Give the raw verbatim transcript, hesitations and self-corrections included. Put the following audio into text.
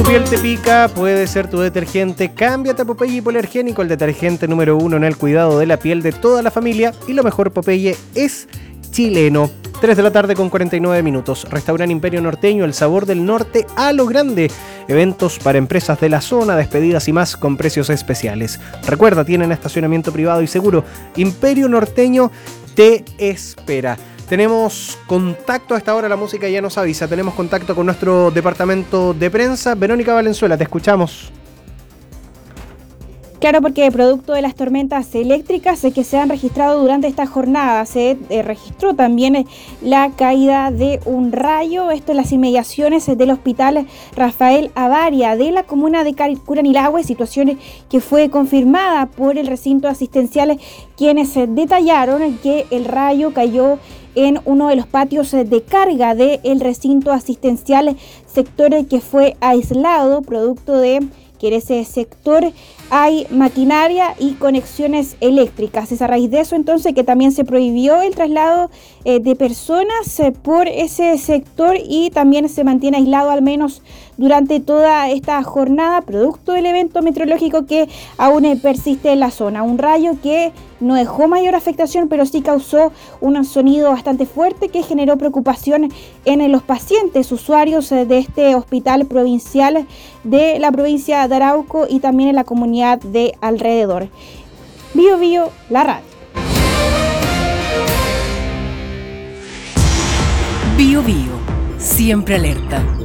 Tu piel te pica, puede ser tu detergente. Cámbiate a Popeye Hipoalergénico, el detergente número uno en el cuidado de la piel de toda la familia. Y lo mejor, Popeye es chileno. tres de la tarde con cuarenta y nueve minutos. Restaurante Imperio Norteño, el sabor del norte a lo grande. Eventos para empresas de la zona, despedidas y más con precios especiales. Recuerda, tienen estacionamiento privado y seguro. Imperio Norteño te espera. Tenemos contacto a esta hora, la música ya nos avisa. Tenemos contacto con nuestro departamento de prensa. Verónica Valenzuela, te escuchamos. Claro, porque producto de las tormentas eléctricas que se han registrado durante esta jornada, se eh, registró también eh, la caída de un rayo, esto en las inmediaciones del hospital Rafael Avaria de la comuna de Curanilahue, situación que fue confirmada por el recinto asistencial, quienes eh, detallaron que el rayo cayó en uno de los patios de carga del recinto asistencial, sector que fue aislado producto de que en ese sector hay maquinaria y conexiones eléctricas. Es a raíz de eso entonces que también se prohibió el traslado eh, de personas eh, por ese sector y también se mantiene aislado al menos durante toda esta jornada, producto del evento meteorológico que aún eh, persiste en la zona. Un rayo que no dejó mayor afectación, pero sí causó un sonido bastante fuerte que generó preocupación en los pacientes, usuarios de este hospital provincial de la provincia de Arauco y también en la comunidad de alrededor. Bio Bio, la radio. Bio Bio, siempre alerta.